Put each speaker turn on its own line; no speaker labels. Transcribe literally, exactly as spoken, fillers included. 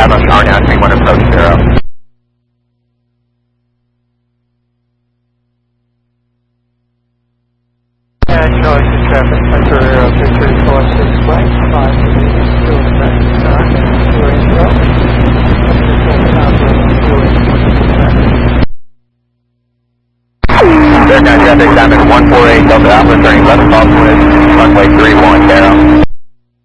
Southwest tower now, three one approach zero.
Yeah, Charlie to traffic, Hunter uh, Victor four six flight, five degrees, still traffic start, two intro.
Third down traffic, Diamond one four eight, Delta Alpha, turning left off with runway three one, Carol.